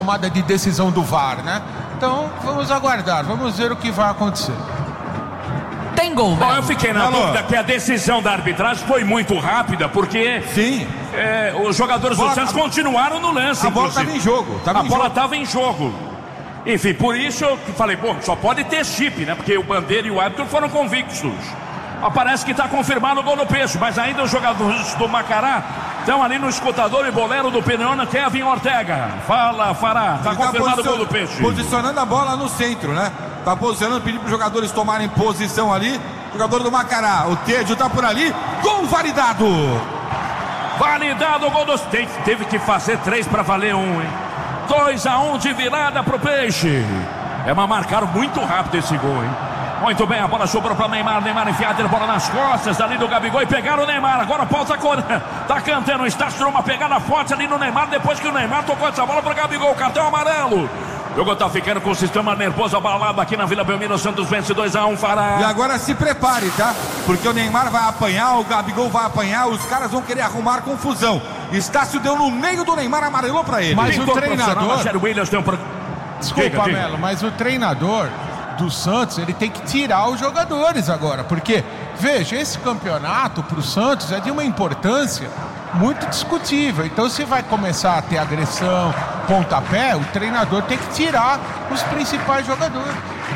tomada de decisão do VAR, né? Então vamos aguardar, vamos ver o que vai acontecer. Tem gol, Bom, eu fiquei na dúvida que a decisão da arbitragem foi muito rápida, porque sim, os jogadores do Santos continuaram no lance. A bola estava em jogo. A bola estava em jogo. Enfim, por isso eu falei, pô, só pode ter chip, né? Porque o Bandeira e o árbitro foram convictos. Parece que está confirmado o gol do Peixe, mas ainda os jogadores do Macará estão ali no escutador e bolero do Peneona, Kevin Ortega. Fala, Fará, está confirmado o gol do Peixe. Posicionando a bola no centro, né? Está posicionando, pedindo para os jogadores tomarem posição ali. Jogador do Macará, o Tedio está por ali. Gol validado! Validado o gol dos... Teve que fazer 3 para valer 1, hein? 2-1 de virada pro Peixe. Mas marcaram muito rápido esse gol, hein? Muito bem, a bola sobrou para Neymar. Neymar enfiado, a bola nas costas ali do Gabigol e pegaram o Neymar. Agora pausa a cor. Tá cantando, está tirando uma pegada forte ali no Neymar. Depois que o Neymar tocou essa bola para o Gabigol, cartão amarelo. O jogo tá ficando com o sistema nervoso abalado aqui na Vila Belmiro. Santos vence 2-1, Fará. E agora se prepare, tá? Porque o Neymar vai apanhar, o Gabigol vai apanhar, os caras vão querer arrumar confusão. Estácio deu no meio do Neymar, amarelou pra ele. Mas o treinador... Williams tem um... Desculpa, Melo, mas o treinador do Santos, ele tem que tirar os jogadores agora, porque, veja, esse campeonato pro Santos é de uma importância muito discutível. Então, se vai começar a ter agressão, pontapé, o treinador tem que tirar os principais jogadores.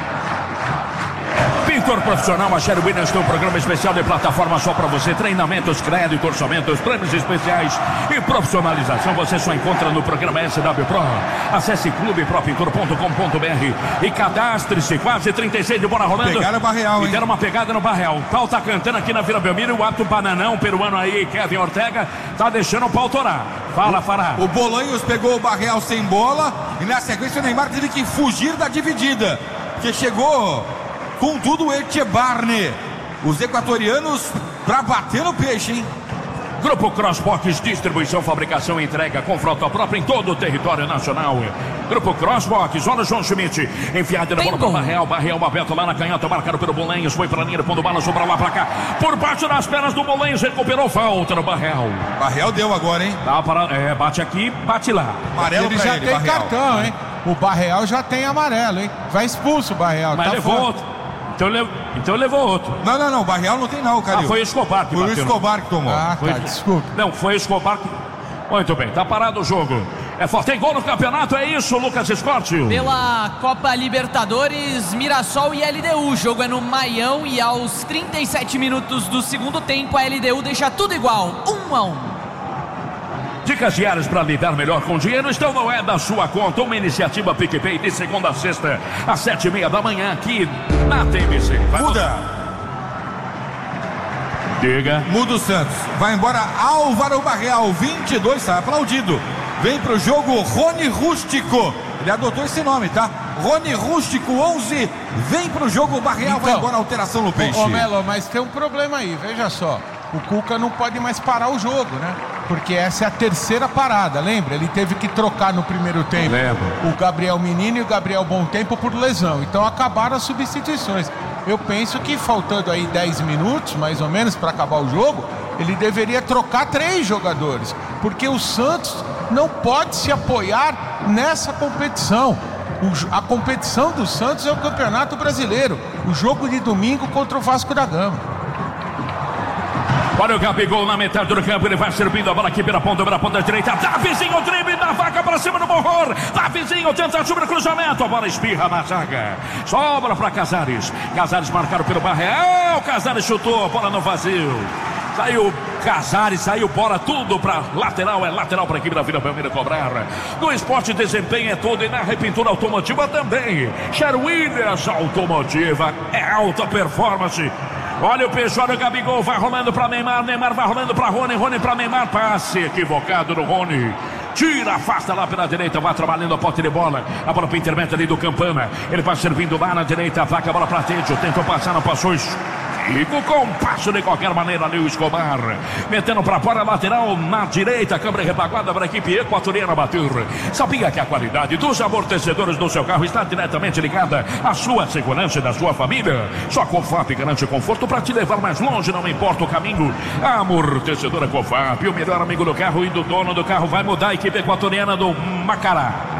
Pintor profissional, a Sherry Williams tem um programa especial de plataforma só para você. Treinamentos, crédito, orçamentos, prêmios especiais e profissionalização. Você só encontra no programa SW Pro. Acesse clubepropintor.com.br e cadastre-se. Quase 36 de bola rolando. Pegaram o Barreal, hein? E deram uma pegada no Barreal. O pau tá cantando aqui na Vila Belmiro. O ato bananão peruano aí, Kevin Ortega, tá deixando o pau torar. Fala, Fará. O Bolanhos pegou o Barreal sem bola e na sequência o Neymar teve que fugir da dividida, que chegou com tudo o Echebarne. Os equatorianos pra bater no Peixe, hein? Grupo Crossbox, distribuição, fabricação e entrega com frota própria em todo o território nacional. Grupo Crossbox, olha o João Schmidt, enfiado na bola para o Barreal. Barreal aberto lá na canhota, marcado pelo Bolanhos, foi para a linha, pondo bala, sobra lá para cá, por baixo das pernas do Bolanhos, recuperou, falta no Barreal. Barreal deu agora, hein? Dá para, bate aqui, bate lá. Amarelo ele já tem Barreal. Cartão, hein? O Barreal já tem amarelo, hein? Vai expulso o Barreal. Mas tá levou fora. outro. Então levou outro. Não, o Barreal não tem não, cara. Foi o Escobar que bateu. Foi o Escobar que tomou. Desculpa. Não, foi o Escobar que... Muito bem, tá parado o jogo. Forte, tem gol no campeonato, é isso, Lucas Escortio? Pela Copa Libertadores, Mirassol e LDU. O jogo é no Maião e aos 37 minutos do segundo tempo, a LDU deixa tudo igual, 1-1. Dicas diárias para lidar melhor com dinheiro estão no É da Sua Conta, uma iniciativa PicPay de segunda a sexta, às 7h30 da manhã, aqui na TMC. Muda. Diga. Muda o Santos. Vai embora Álvaro Barreal, 22, tá aplaudido. Vem pro jogo Rony Rústico. Ele adotou esse nome, tá? Rony Rústico, 11. Vem pro jogo, Barreal vai embora, alteração no Peixe. Ô Melo, mas tem um problema aí, veja só. O Cuca não pode mais parar o jogo, né? Porque essa é a terceira parada, lembra? Ele teve que trocar no primeiro tempo o Gabriel Menino e o Gabriel Bom Tempo por lesão. Então acabaram as substituições. Eu penso que faltando aí 10 minutos, mais ou menos, para acabar o jogo, ele deveria trocar 3 jogadores. Porque o Santos não pode se apoiar nessa competição. A competição do Santos é o Campeonato Brasileiro. O jogo de domingo contra o Vasco da Gama. Olha o Gabigol na metade do campo, ele vai servindo a bola aqui pela ponta direita. Davizinho, drible da vaca para cima do Morror. Davizinho tenta subir o cruzamento, a bola espirra na zaga. Sobra para Casares. Casares marcado pelo Barreal. Casares chutou, a bola no vazio. Saiu Casares, saiu bola, tudo para lateral. É lateral para a equipe da Vila Belmiro cobrar. No esporte, desempenho é todo e na repintura automotiva também. Sherry Williams Automotiva é alta performance. Olha o Peixe, olha o Gabigol, vai rolando para Neymar, Neymar vai rolando para Rony, Rony para Neymar, passe equivocado do Rony. Tira, afasta lá pela direita, vai trabalhando a pote de bola. A bola para o intermédio ali do Campana. Ele vai servindo lá na direita, vaca a bola para Tedio, tentou passar, não passou. Fica com um passo de qualquer maneira ali o Escobar. Metendo para fora, lateral na direita, câmera rebaguada para a equipe equatoriana bater. Sabia que a qualidade dos amortecedores do seu carro está diretamente ligada à sua segurança e da sua família? Só a Cofap garante conforto para te levar mais longe, não importa o caminho. A amortecedora Cofap, o melhor amigo do carro e do dono do carro, vai mudar a equipe equatoriana do Macará.